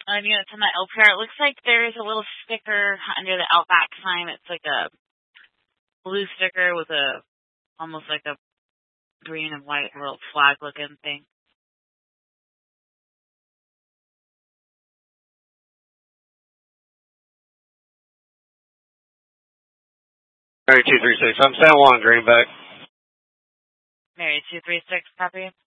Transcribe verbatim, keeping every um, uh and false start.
on units on the L P R. It looks like there is a little sticker under the Outback sign. It's like a blue sticker with a almost like a green and white little flag looking thing. Mary two three six. I'm San Juan, Greenback. Mary two three six, copy.